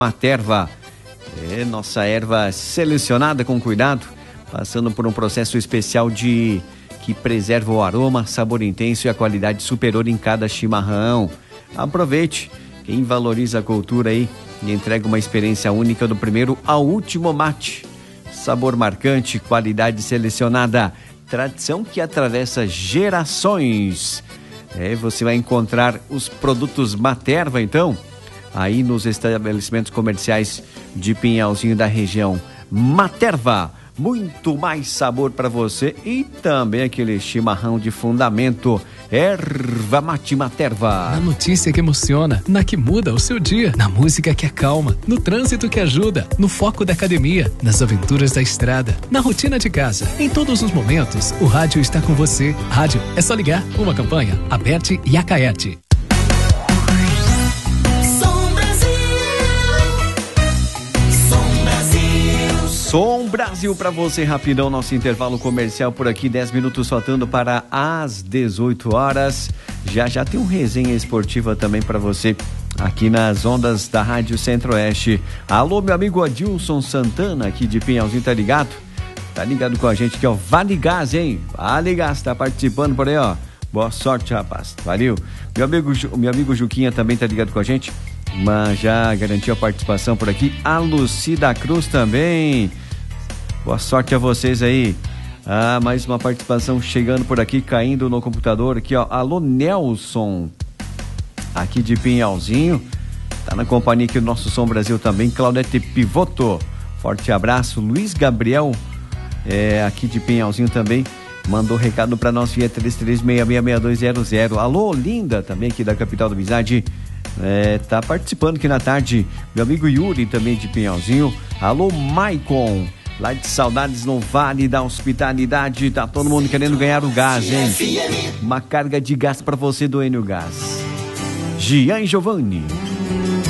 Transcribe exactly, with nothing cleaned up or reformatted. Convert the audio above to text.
Materva. É nossa erva selecionada com cuidado, passando por um processo especial de que preserva o aroma, sabor intenso e a qualidade superior em cada chimarrão. Aproveite, quem valoriza a cultura aí e entrega uma experiência única do primeiro ao último mate. Sabor marcante, qualidade selecionada, tradição que atravessa gerações. É, você vai encontrar os produtos Materva, então, aí nos estabelecimentos comerciais de Pinhalzinho da região. Materva, muito mais sabor para você e também aquele chimarrão de fundamento. Erva Mate Materva. Na notícia que emociona, na que muda o seu dia, na música que acalma, no trânsito que ajuda, no foco da academia, nas aventuras da estrada, na rotina de casa. Em todos os momentos, o rádio está com você. Rádio, é só ligar. Uma campanha, Aberte e Acaete. Som Brasil para você, rapidão, nosso intervalo comercial por aqui, dez minutos faltando para as dezoito horas. Já já tem um resenha esportiva também para você aqui nas ondas da Rádio Centro-Oeste. Alô, meu amigo Adilson Santana aqui de Pinhalzinho, tá ligado? Tá ligado com a gente aqui, ó. Vale Gás, hein? Vale Gás, tá participando por aí, ó. Boa sorte, rapaz. Valeu. Meu amigo, meu amigo Juquinha também tá ligado com a gente, mas já garantiu a participação por aqui. A Lucida Cruz também. Boa sorte a vocês aí. Ah, mais uma participação chegando por aqui, caindo no computador aqui, ó. Alô, Nelson, aqui de Pinhalzinho. Tá na companhia aqui do nosso Som Brasil também. Claudete Pivoto, forte abraço. Luiz Gabriel, é, aqui de Pinhalzinho também, mandou recado para nós via três três seis seis seis dois zero zero. Alô, Linda, também aqui da capital da Amizade. É, tá participando aqui na tarde. Meu amigo Yuri, também de Pinhalzinho. Alô, Maicon, lá de Saudades no Vale da Hospitalidade. Tá todo mundo querendo ganhar o gás, hein? Uma carga de gás pra você do Enio Gás. Gian Giovanni.